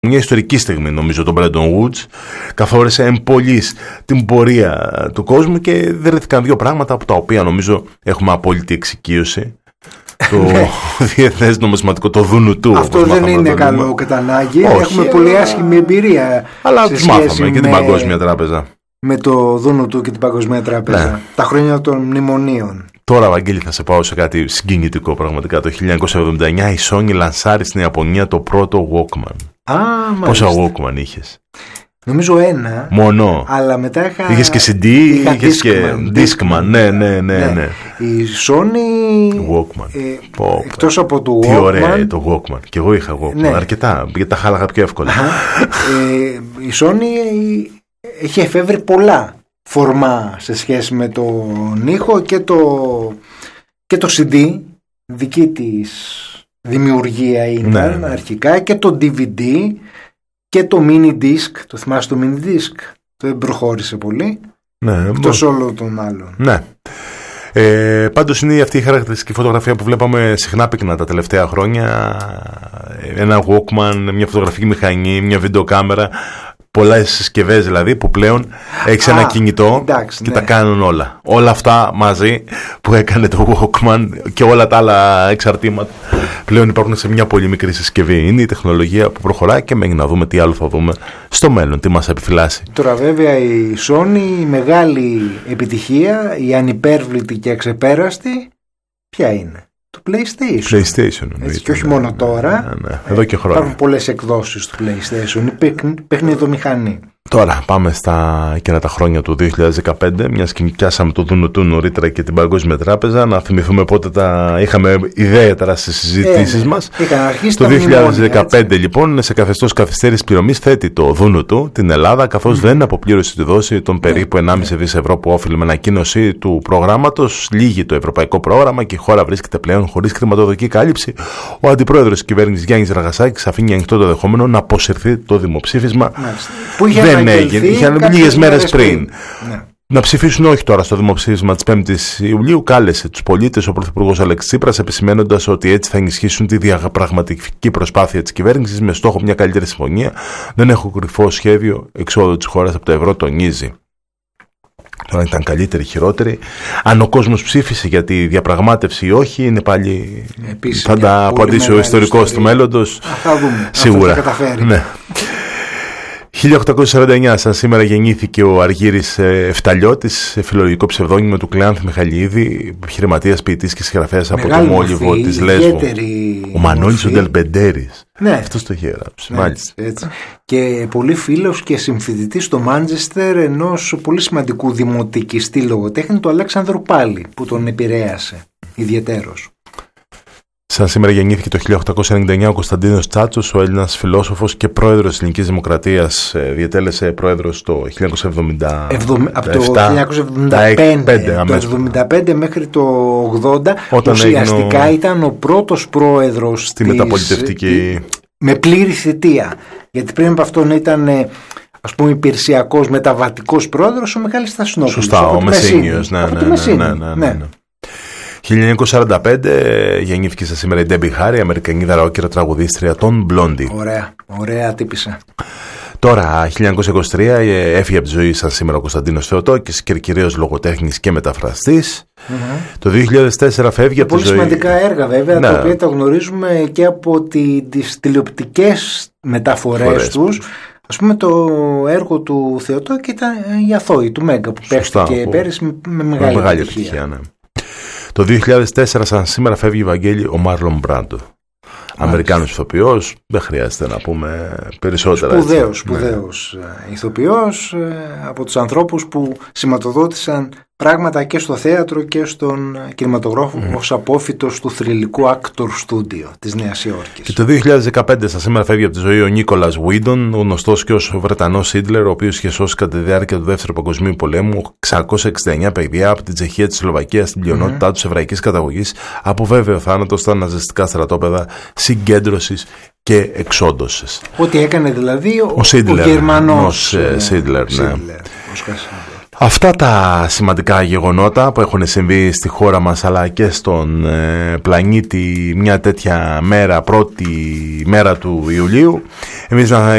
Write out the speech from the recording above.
Μια ιστορική στιγμή, νομίζω, τον Bretton Woods καθόρισε εμπολής την πορεία του κόσμου και δέρθηκαν δύο πράγματα από τα οποία νομίζω έχουμε απόλυτη εξοικείωση. Το Διεθνές Νομισματικό, το δούνου του. Αυτό δεν είναι καλό κατά ανάγκη. Έχουμε πολύ άσχημη εμπειρία. Αλλά τους μάθαμε και την Παγκόσμια Τράπεζα. Με το δούνου του και την Παγκόσμια Τράπεζα. Ναι. Τα χρόνια των μνημονίων. Τώρα, Βαγγέλη, θα σε πάω σε κάτι συγκινητικό πραγματικά. Το 1979 η Sony λανσάρει στην Ιαπωνία το πρώτο Walkman. Πόσα Walkman είχες? Νομίζω ένα. Μόνο. Αλλά μετά είχα. Είχες και CD, είχες και Discman. Ναι. Η Sony. Walkman. Εκτός από το Walkman. Τι ωραία το Walkman. Και εγώ είχα Walkman. Ναι. Αρκετά. Γιατί τα χάλαγα πιο εύκολα. Η Sony έχει εφεύρει πολλά φορμά σε σχέση με τον ήχο και το CD. Δική της δημιουργία ήταν αρχικά, και το DVD. Και το mini disc, το θυμάσαι το mini disc? Δεν προχώρησε πολύ. Ναι, εκτός όλων των άλλων. Ναι. Πάντως είναι αυτή η χαρακτηριστική φωτογραφία που βλέπαμε συχνά πυκνά τα τελευταία χρόνια. Ένα Walkman, μια φωτογραφική μηχανή, μια βιντεοκάμερα. Πολλές συσκευές δηλαδή που πλέον έχεις ένα κινητό και τα κάνουν όλα. Όλα αυτά μαζί που έκανε το Walkman και όλα τα άλλα εξαρτήματα πλέον υπάρχουν σε μια πολύ μικρή συσκευή. Είναι η τεχνολογία που προχωράει και μένει να δούμε τι άλλο θα δούμε στο μέλλον, τι μας επιφυλάσσει. Τώρα βέβαια η Sony, η μεγάλη επιτυχία, η ανυπέρβλητη και αξεπέραστη, ποια είναι? Το PlayStation. Έτσι, και όχι μόνο τώρα. Ναι. Εδώ και χρόνια. Υπάρχουν πολλές εκδόσεις του PlayStation. Η παιχνιδομηχανή. Τώρα πάμε στα εκείνα τα χρόνια του 2015, μιας και πιάσαμε το δούνο του νωρίτερα και την Παγκόσμια Τράπεζα, να θυμηθούμε πότε τα είχαμε ιδέατερα στις συζητήσεις μας. Το 2015 λοιπόν, σε καθεστώς καθυστέρησης πληρωμής, θέτει το δούνο του την Ελλάδα, καθώς δεν αποπλήρωσε τη δόση των περίπου 1,5 δις ευρώ που όφιλε με ανακοίνωση του προγράμματος. Λύγει το ευρωπαϊκό πρόγραμμα και η χώρα βρίσκεται πλέον χωρίς χρηματοδοτική κάλυψη. Ο αντιπρόεδρος της κυβέρνησης Γιάννης Ραγασάκης αφήνει ανοιχτό το δεχόμενο να αποσυρθεί το δημοψήφισμα. Δεν έγινε, είχαν λίγες μέρες πριν. Ναι. Να ψηφίσουν όχι τώρα στο δημοψήφισμα της 5ης Ιουλίου. Κάλεσε τους πολίτες ο Πρωθυπουργός Αλέξης Τσίπρας, επισημαίνοντας ότι έτσι θα ενισχύσουν τη διαπραγματευτική προσπάθεια της κυβέρνησης με στόχο μια καλύτερη συμφωνία. Δεν έχω κρυφό σχέδιο εξόδου της χώρας από το ευρώ, τονίζει. Τώρα ήταν καλύτερη, χειρότερη. Αν ο κόσμος ψήφισε για τη διαπραγμάτευση ή όχι, είναι πάλι. Επίσης, θα τα απαντήσει ο ιστορικός του μέλλοντος. Θα δούμε. Σίγουρα. Ναι. 1849, σαν σήμερα, γεννήθηκε ο Αργύρης Εφταλιώτης, φιλολογικό ψευδόνυμο του Κλεάνθη Μιχαλιίδη, επιχειρηματίας, ποιητής και συγγραφέας από το Μόλιβο της Λέσβου. Ο Μανώλης ο Ντελμπεντέρης. Ναι. Αυτός το είχε γράψει. Μάλιστα. Έτσι. Και πολύ φίλος και συμφοιτητής στο Μάντζεστερ ενός πολύ σημαντικού δημοτικιστή λογοτέχνη, του Αλέξανδρου Πάλι, που τον επηρέασε ιδιαιτέρως. Σαν σήμερα γεννήθηκε το 1899 ο Κωνσταντίνος Τσάτσος, ο Έλληνας φιλόσοφος και πρόεδρος της Ελληνικής Δημοκρατίας. Διετέλεσε πρόεδρος το 1970. Από το 1975 μέχρι το 80, ουσιαστικά ήταν ο πρώτος πρόεδρος στη μεταπολιτευτική. Με πλήρη θητεία. Γιατί πριν από αυτόν ήταν, ας πούμε, υπηρεσιακός μεταβατικός πρόεδρος ο Μιχάλης Στασινόπουλος. Σωστά, ο Μεσίνιος. Ναι. 1945 γεννήθηκε στα σήμερα η Ντέμπι Χάρι, αμερικανίδα ροοκερ τραγουδίστρια των Blondie. Ωραία τύπισσα. Τώρα, 1923 έφυγε από τη ζωή σαν σήμερα ο Κωνσταντίνος Θεοτόκης, κυρίως λογοτέχνης και μεταφραστής. Το 2004 φεύγει από τη ζωή. Πολύ σημαντικά έργα βέβαια, τα οποία τα γνωρίζουμε και από τις τηλεοπτικές μεταφορές τους. Ας πούμε, το έργο του Θεοτόκη ήταν η Αθώη του Μέγκα, που παίχτηκε πέρυσι με μεγάλη επιτυχία. Ναι. Το 2004 σαν σήμερα φεύγει, Βαγγέλη, ο Μάρλον Μπράντο. Αμερικάνος ηθοποιός, δεν χρειάζεται να πούμε περισσότερα. Σπουδαίος ηθοποιός, από τους ανθρώπους που σηματοδότησαν πράγματα και στο θέατρο και στον κινηματογράφο ως απόφυτος του θρυλικού Actor Studio της Νέας Υόρκης. Και το 2015 στα σήμερα φεύγει από τη ζωή ο Νίκολας Βίντον, γνωστός και ως Βρετανός Σίντλερ, ο οποίος είχε σώσει κατά τη διάρκεια του Δεύτερου Παγκοσμίου Πολέμου 669 παιδιά από την Τσεχία, τη Σλοβακία, στην πλειονότητά τους εβραϊκής καταγωγής, από βέβαιο θάνατο στα ναζιστικά στρατόπεδα συγκέντρωσης και εξόντωσης. Ό,τι έκανε δηλαδή ο Γερμανός Σίντλερ. Αυτά τα σημαντικά γεγονότα που έχουν συμβεί στη χώρα μας αλλά και στον πλανήτη μια τέτοια μέρα, πρώτη μέρα του Ιουλίου. Εμείς να